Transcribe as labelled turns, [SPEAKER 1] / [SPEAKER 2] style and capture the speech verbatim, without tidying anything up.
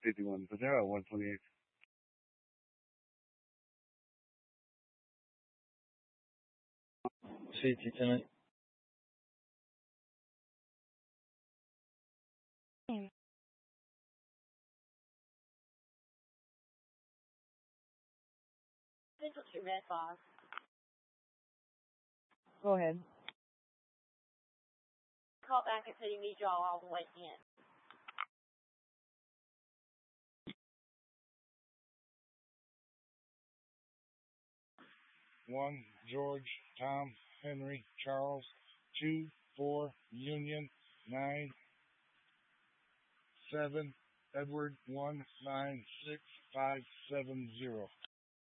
[SPEAKER 1] fifty-one Patera, one twenty-eight.
[SPEAKER 2] Safety tenant.
[SPEAKER 3] What's your red box?
[SPEAKER 4] Go ahead.
[SPEAKER 3] Call back and said you need y'all all the way in.
[SPEAKER 5] One, George, Tom, Henry, Charles, two, four, Union, nine, seven, Edward, one, nine, six, five, seven, zero.